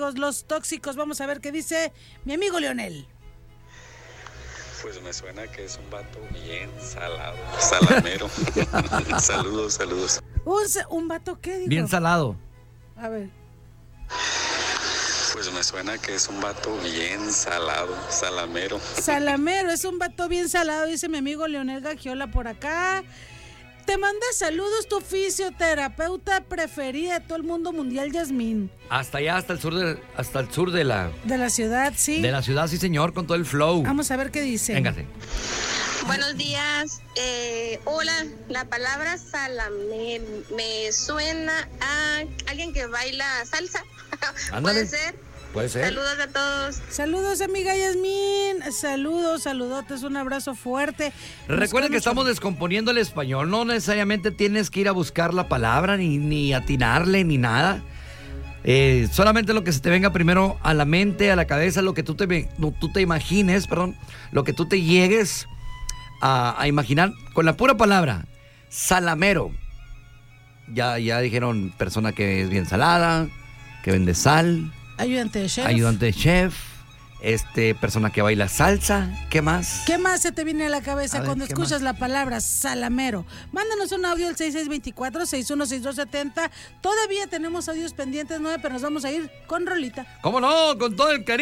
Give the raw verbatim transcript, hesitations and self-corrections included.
amigos, los tóxicos. Vamos a ver qué dice mi amigo Leonel. Pues me suena que es un vato bien salado, salamero. Saludos, saludos. ¿Un, un vato qué dijo? Bien salado. A ver. Pues me suena que es un vato bien salado, salamero. Salamero, es un vato bien salado, dice mi amigo Leonel Gagiola por acá. Te manda saludos tu fisioterapeuta preferida de todo el mundo mundial, Yasmín. Hasta allá, hasta el sur de, hasta el sur de la... De la ciudad, sí. De la ciudad, sí señor, con todo el flow. Vamos a ver qué dice. Véngase. Buenos días. Eh, hola, la palabra salame me suena a alguien que baila salsa. Ándale. ¿Puede ser? Puede ser. Saludos a todos. Saludos, amiga Yasmín. Saludos, saludotes, un abrazo fuerte. Recuerden que estamos descomponiendo el español. No necesariamente tienes que ir a buscar la palabra, ni, ni atinarle, ni nada. Eh, solamente lo que se te venga primero a la mente, a la cabeza, lo que tú te, tú te imagines, perdón, lo que tú te llegues a, a imaginar con la pura palabra. Salamero. Ya, ya dijeron persona que es bien salada, que vende sal. Ayudante de chef. Ayudante de chef. Este, persona que baila salsa. ¿Qué más? ¿Qué más se te viene a la cabeza A ver, cuando ¿qué escuchas más? la palabra salamero? Mándanos un audio al seis seis dos cuatro, seis uno seis dos siete cero. Todavía tenemos audios pendientes, nueve, pero nos vamos a ir con rolita. ¿Cómo no? Con todo el cariño.